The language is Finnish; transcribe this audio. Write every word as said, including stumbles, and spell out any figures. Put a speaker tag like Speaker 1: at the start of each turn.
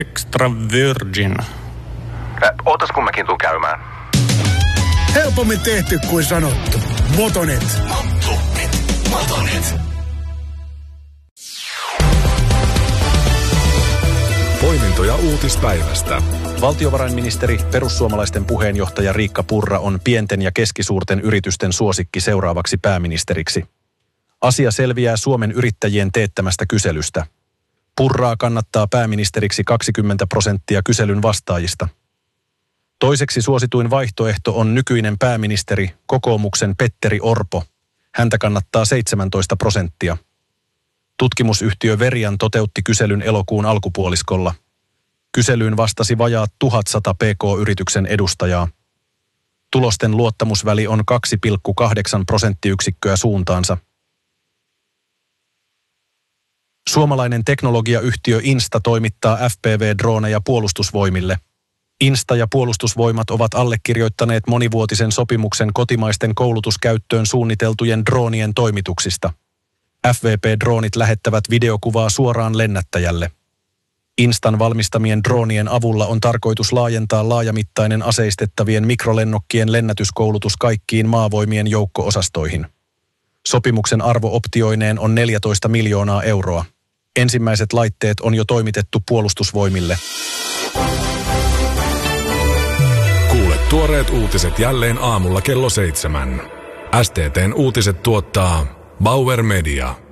Speaker 1: Extra virgin.
Speaker 2: Äh, ootas kun mäkin tuun käymään.
Speaker 3: Helpommin tehty kuin sanottu. Motonet.
Speaker 4: Motonet. Motonet.
Speaker 5: Poimintoja uutispäivästä.
Speaker 6: Valtiovarainministeri, perussuomalaisten puheenjohtaja Riikka Purra on pienten ja keskisuurten yritysten suosikki seuraavaksi pääministeriksi. Asia selviää Suomen yrittäjien teettämästä kyselystä. Purraa kannattaa pääministeriksi kaksikymmentä prosenttia kyselyn vastaajista. Toiseksi suosituin vaihtoehto on nykyinen pääministeri, kokoomuksen Petteri Orpo. Häntä kannattaa seitsemäntoista prosenttia. Tutkimusyhtiö Verian toteutti kyselyn elokuun alkupuoliskolla. Kyselyyn vastasi vajaat tuhatsata pk-yrityksen edustajaa. Tulosten luottamusväli on kaksi pilkku kahdeksan prosenttiyksikköä suuntaansa. Suomalainen teknologiayhtiö Insta toimittaa F P V-drooneja puolustusvoimille. Insta ja puolustusvoimat ovat allekirjoittaneet monivuotisen sopimuksen kotimaisten koulutuskäyttöön suunniteltujen droonien toimituksista. F V P-droonit lähettävät videokuvaa suoraan lennättäjälle. Instan valmistamien droonien avulla on tarkoitus laajentaa laajamittainen aseistettavien mikrolennokkien lennätyskoulutus kaikkiin maavoimien joukko-osastoihin. Sopimuksen arvo optioineen on neljätoista miljoonaa euroa. Ensimmäiset laitteet on jo toimitettu puolustusvoimille.
Speaker 5: Kuule tuoreet uutiset jälleen aamulla kello seitsemän. S T T:n uutiset tuottaa Bauer Media.